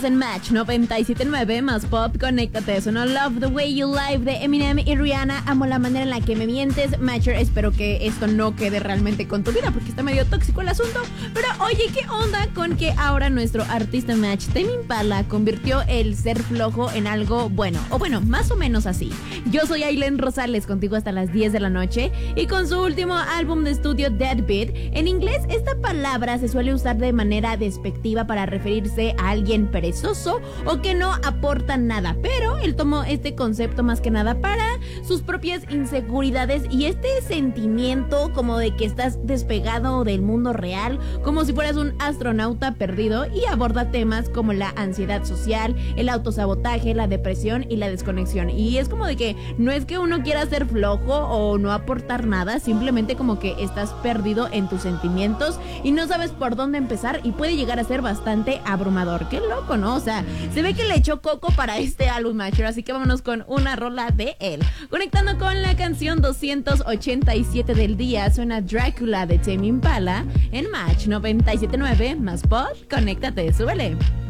Estás en Match 97.9 más pop, conéctate. Sonó Love the Way You Lie de Eminem y Rihanna. Amo la manera en la que me mientes, Matcher. Espero que esto no quede realmente con tu vida porque está medio tóxico el asunto. Pero oye, ¿qué onda con que ahora nuestro artista Match, Tame Impala, convirtió el ser flojo en algo bueno? O bueno, más o menos así. Yo soy Ailén Rosales, contigo hasta las 10 de la noche. Y con su último álbum de estudio, Deadbeat, en inglés esta palabra se suele usar de manera despectiva para referirse a alguien perezoso o que no aporta nada, pero él tomó este concepto más que nada para sus propias inseguridades y este sentimiento como de que estás despegado del mundo real, como si fueras un astronauta perdido, y aborda temas como la ansiedad social, el autosabotaje, la depresión y la desconexión. Y es como de que no es que uno quiera ser flojo o no aportar nada, simplemente como que estás perdido en tus sentimientos y no sabes por dónde empezar, y puede llegar a ser bastante abrumador. Qué loco, ¿no? O sea, se ve que le echó coco para este álbum, Matcher, así que vámonos con una rola de él. Conectando con la canción 287 del día, suena Drácula de Tame Impala en Match 97.9 más pop, conéctate, súbele.